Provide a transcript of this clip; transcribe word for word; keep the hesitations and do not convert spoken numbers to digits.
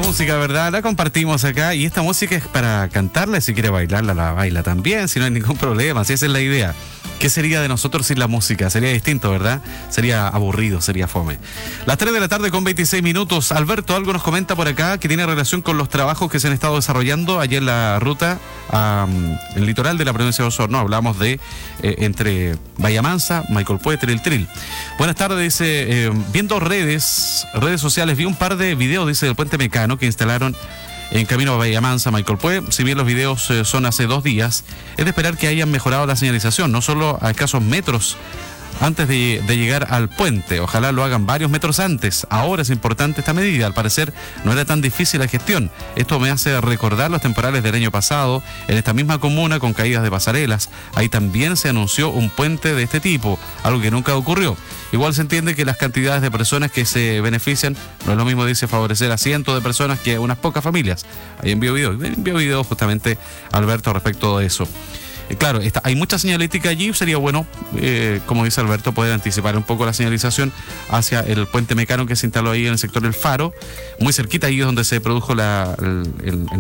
la música, ¿verdad? La compartimos acá y esta música es para cantarla y si quiere bailarla, la baila también, si no hay ningún problema, si esa es la idea. ¿Qué sería de nosotros sin la música? Sería distinto, ¿verdad? Sería aburrido, sería fome. Las tres de la tarde con veintiséis minutos. Alberto, algo nos comenta por acá que tiene relación con los trabajos que se han estado desarrollando allí en la ruta, um, el litoral de la provincia de Osorno. Hablamos de eh, entre Bahía Mansa, Michael Puente y el Tril. Buenas tardes, dice, eh, viendo redes, redes sociales, vi un par de videos, dice, del puente Mecano que instalaron en camino a Bahía Mansa, Michael Pue. Si bien los videos eh, son hace dos días, es de esperar que hayan mejorado la señalización, no solo a escasos metros antes de, de llegar al puente. Ojalá lo hagan varios metros antes. Ahora es importante esta medida. Al parecer no era tan difícil la gestión. Esto me hace recordar los temporales del año pasado en esta misma comuna con caídas de pasarelas. Ahí también se anunció un puente de este tipo, algo que nunca ocurrió. Igual se entiende que las cantidades de personas que se benefician no es lo mismo, dice, favorecer a cientos de personas que a unas pocas familias. Ahí envió video, envió video justamente Alberto respecto de eso. Claro, está, hay mucha señalística allí, sería bueno, eh, como dice Alberto, poder anticipar un poco la señalización hacia el puente Mecano que se instaló ahí en el sector del Faro, muy cerquita, ahí es donde se produjo la, el, el